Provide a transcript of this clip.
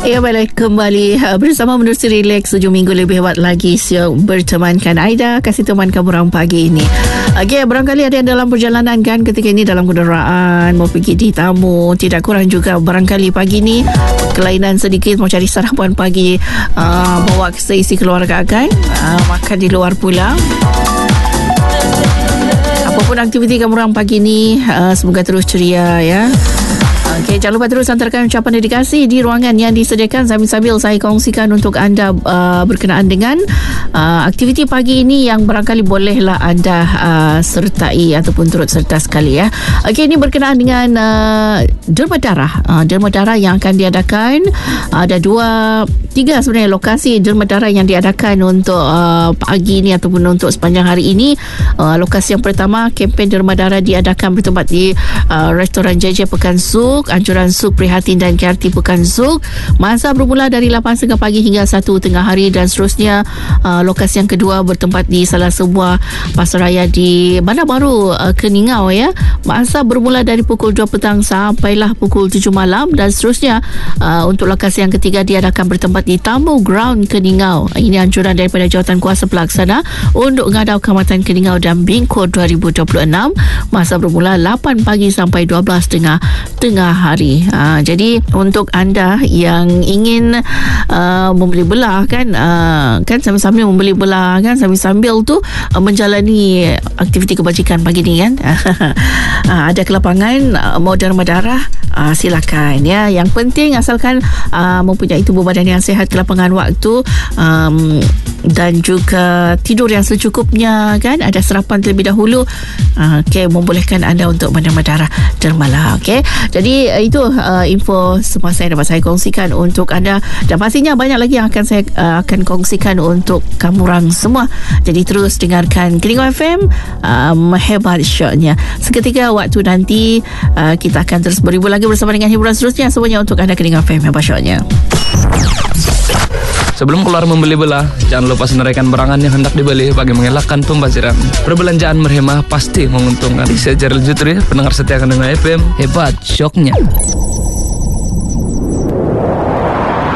Ya, balik kembali bersama Menerusi Relax 7 minggu lebih hebat lagi siap bertemankan Aida, kasih teman kamu orang pagi ini. Okay, barangkali ada yang dalam perjalanan kan ketika ini dalam kenderaan mau pergi di tamu, tidak kurang juga barangkali pagi ni kelainan sedikit mau cari sarapan pagi, bawa seisi keluarga kan, makan di luar pula. Apapun aktiviti kamu orang pagi ni, semoga terus ceria ya. Okey, jangan lupa terus hantarkan ucapan dedikasi di ruangan yang disediakan sambil saya kongsikan untuk anda berkenaan dengan aktiviti pagi ini yang barangkali bolehlah anda sertai ataupun turut serta sekali ya. Okey, ini berkenaan dengan derma darah. Derma darah yang akan diadakan, ada 3 sebenarnya lokasi derma darah yang diadakan untuk pagi ini ataupun untuk sepanjang hari ini. Lokasi yang pertama, kempen derma darah diadakan bertempat di restoran JJ Pekan Suk, Anjuran Suk Prihatin dan KRT Pekan Suk. Masa bermula dari 8.30 pagi hingga 1 tengah hari dan seterusnya. Lokasi yang kedua bertempat di salah sebuah pasaraya di Bandar Baru, Keningau ya. Masa bermula dari pukul 2 petang sampailah pukul 7 malam dan seterusnya. Untuk lokasi yang ketiga diadakan bertempat di Tamu Ground Keningau. Ini anjuran daripada Jawatan Kuasa Pelaksana untuk Ngadau Kawasan Keningau dan Bingkod 2026. Masa bermula 8 pagi sampai 12 tengah hari. Jadi untuk anda yang ingin membeli belah kan, kan sambil-sambil membeli belah kan, sambil-sambil tu menjalani aktiviti kebajikan pagi ni kan. Ada kelapangan mau derma darah, silakan ya. Yang penting asalkan mempunyai tubuh badan yang sihat, kelapangan waktu, dan juga tidur yang secukupnya kan, ada sarapan terlebih dahulu. Okey, membolehkan anda untuk derma darah dermalah. Okey, jadi itu info semua saya dapat saya kongsikan untuk anda, dan pastinya banyak lagi yang akan saya akan kongsikan untuk kamu orang semua. Jadi terus dengarkan Keningau FM, hebat shotnya. Seketika waktu nanti kita akan terus berhibur lagi bersama dengan hiburan seterusnya, semuanya untuk anda Keningau FM, hebat shotnya. Sebelum keluar membeli belah, jangan lupa senaraikan barangan yang hendak dibeli bagi mengelakkan pembaziran. Perbelanjaan berhemah pasti menguntungkan. Saya Jaril Jutri, pendengar setia Keningau FM, hebat syoknya.